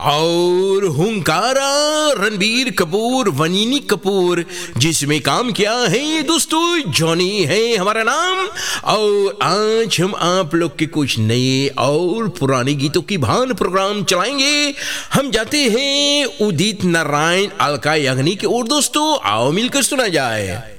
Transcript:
और हुंकारा रणबीर कपूर वनीनी कपूर, जिसमें काम किया है दोस्तों जॉनी है हमारा नाम। और आज हम आप लोग के कुछ नए और पुराने गीतों की भान प्रोग्राम चलाएंगे। हम जाते हैं उदित नारायण अलका याग्निक की ओर दोस्तों, आओ मिलकर सुना जाए।